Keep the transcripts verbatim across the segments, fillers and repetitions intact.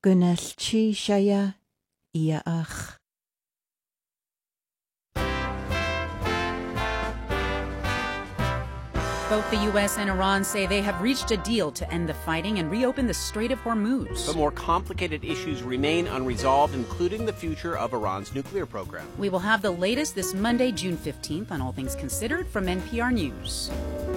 Gynelltí siya iach. Both the U S and Iran say they have reached a deal to end the fighting and reopen the Strait of Hormuz. But more complicated issues remain unresolved, including the future of Iran's nuclear program. We will have the latest this Monday, June fifteenth, on All Things Considered from N P R News.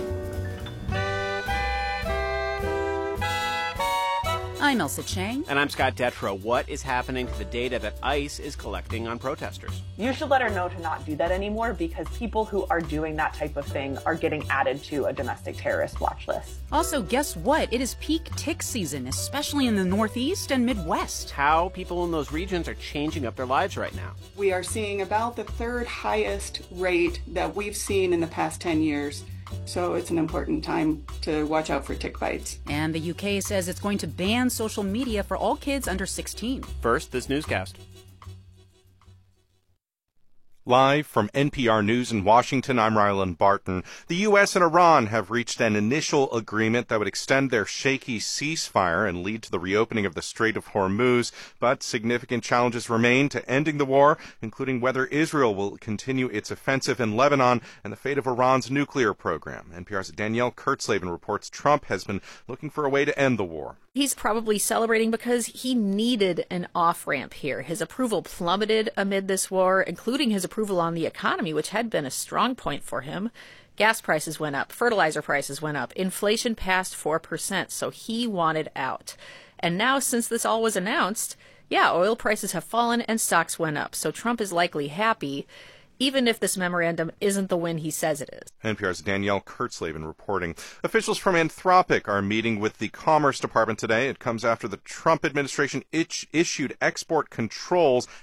I'm Elsa Chang. And I'm Scott Detrow. What is happening to the data that ICE is collecting on protesters? You should let her know to not do that anymore, because people who are doing that type of thing are getting added to a domestic terrorist watch list. Also, guess what? It is peak tick season, especially in the Northeast and Midwest. How people in those regions are changing up their lives right now. We are seeing about the third highest rate that we've seen in the past ten years. So it's an important time to watch out for tick bites. And the U K says it's going to ban social media for all kids under sixteen. First, this newscast. Live from N P R News in Washington, I'm Rylan Barton. The U S and Iran have reached an initial agreement that would extend their shaky ceasefire and lead to the reopening of the Strait of Hormuz, but significant challenges remain to ending the war, including whether Israel will continue its offensive in Lebanon and the fate of Iran's nuclear program. N P R's Danielle Kurtzleben reports Trump has been looking for a way to end the war. He's probably celebrating because he needed an off-ramp here. His approval plummeted amid this war, including his approval on the economy, which had been a strong point for him. Gas prices went up, fertilizer prices went up, inflation passed four percent, so he wanted out. And now, since this all was announced, yeah, oil prices have fallen and stocks went up, so Trump is likely happy, even if this memorandum isn't the win he says it is. N P R's Danielle Kurtzleben reporting. Officials from Anthropic are meeting with the Commerce Department today. It comes after the Trump administration itch- issued export controls